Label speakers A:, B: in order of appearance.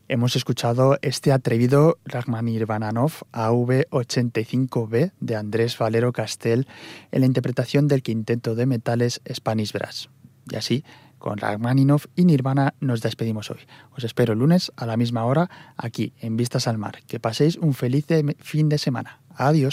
A: Hemos escuchado este atrevido Rachmaninoff AV85B de Andrés Valero Castell en la interpretación del quinteto de metales Spanish Brass. Y así, con Rachmaninoff y Nirvana nos despedimos hoy. Os espero el lunes a la misma hora aquí en Vistas al Mar. Que paséis un feliz fin de semana. Adiós.